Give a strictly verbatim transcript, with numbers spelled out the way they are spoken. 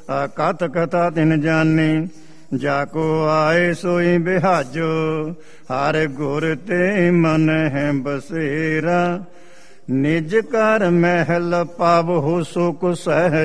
ਕਥ ਕਥਾ ਤਿਨ ਜਾਨੀ, ਜਾਕੋ ਆਏ ਸੋਈ ਬਿਹਾਜੋ। ਹਰ ਗੁਰ ਤੇ ਮਨ ਹੈ ਬਸੇਰਾ, ਨਿਜ ਕਰ ਮਹਿਲ ਪਾਵਹੁ ਸੁਖ ਸਹਿਜ।